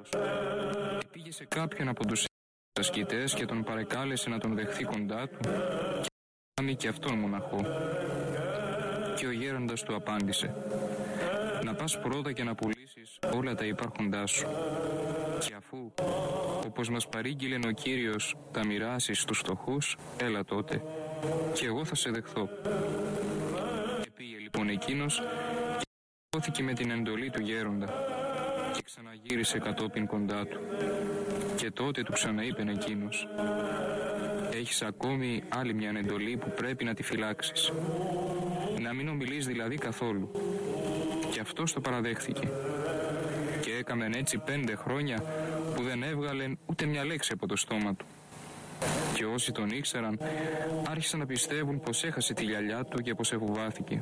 εκείνος. Πήγε σε κάποιον από τους ασκητές και τον παρεκάλεσε να τον δεχθεί κοντά του και να και αυτόν μοναχό. Και ο γέροντας του απάντησε: «Να πας πρώτα και να πουλήσεις όλα τα υπάρχοντά σου. Και αφού, όπως μας παρήγγειλε ο Κύριος, τα μοιράσεις στους φτωχούς, έλα τότε και εγώ θα σε δεχθώ». Και πήγε λοιπόν εκείνος και δόθηκε με την εντολή του γέροντα και ξαναγύρισε κατόπιν κοντά του. Και τότε του ξαναείπεν εκείνος: «Έχεις ακόμη άλλη μια εντολή που πρέπει να τη φυλάξεις. Να μην ομιλείς δηλαδή καθόλου». Και αυτός το παραδέχθηκε. Και έκαμεν έτσι 5 χρόνια που δεν έβγαλεν ούτε μια λέξη από το στόμα του. Και όσοι τον ήξεραν άρχισαν να πιστεύουν πως έχασε τη γυαλιά του και πως εφοβάθηκε.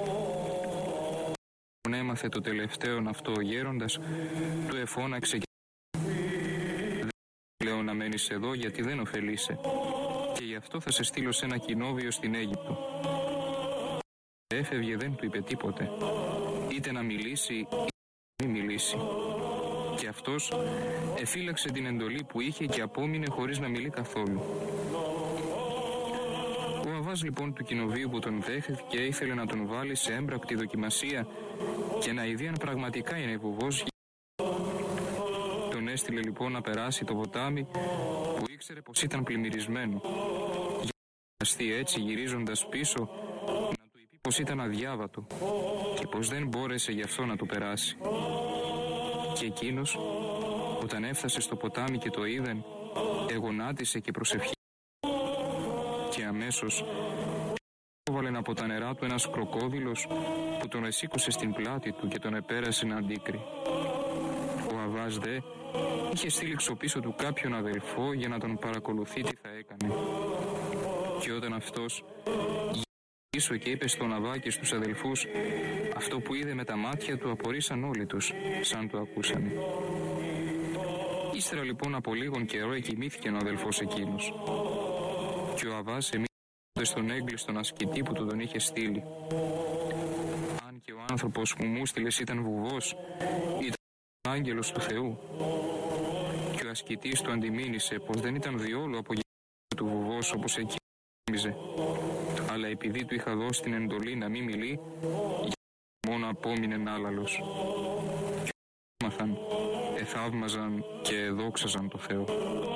Όταν έμαθε το τελευταίον αυτό ο γέροντας, του εφώναξε: «Δεν λέω να μένεις εδώ γιατί δεν ωφελείσαι, και γι' αυτό θα σε στείλω σε ένα κοινόβιο στην Αίγυπτο». Έφευγε, δεν του είπε τίποτε, είτε να μιλήσει είτε να μην μιλήσει. Και αυτός εφύλαξε την εντολή που είχε και απόμεινε χωρίς να μιλεί καθόλου. Ο Αβάς λοιπόν του κοινοβίου που τον δέχθηκε ήθελε να τον βάλει σε έμπρακτη δοκιμασία και να ειδεί αν πραγματικά είναι βουβός. Τον έστειλε λοιπόν να περάσει το ποτάμι που ήξερε πως ήταν πλημμυρισμένο. Για να αστεί έτσι γυρίζοντας πίσω, πως ήταν αδιάβατο και πως δεν μπόρεσε γι' αυτό να το περάσει. Και εκείνος, όταν έφτασε στο ποτάμι και το είδεν, εγωνάτισε και προσευχή. Και αμέσως έβαλεν από τα νερά του ένας κροκόδιλος που τον εσήκωσε στην πλάτη του και τον επέρασε να αντίκρι. Ο Αβάς δε είχε στείλει ξοπίσω του κάποιον αδελφό για να τον παρακολουθεί τι θα έκανε. Και όταν αυτός πίσω και είπε στον Αβά και στους αδελφούς αυτό που είδε με τα μάτια του, απορρίσαν όλοι τους σαν το ακούσανε. Ύστερα λοιπόν από λίγον καιρό εκοιμήθηκε ο αδελφός εκείνος. Και ο Αβάς εμείνε στον έγκλειστον ασκητή που του τον είχε στείλει. Αν και ο άνθρωπος που μου στείλες ήταν βουβός, ήταν άγγελος του Θεού. Και ο ασκητής του αντιμήνυσε πως δεν ήταν διόλου από του βουβός όπως εκεί νόμιζε, αλλά επειδή του είχα δώσει την εντολή να μην μιλεί, μόνο απόμεινε άλαλος. Και μάθαν, εθαύμαζαν και δόξαζαν το Θεό.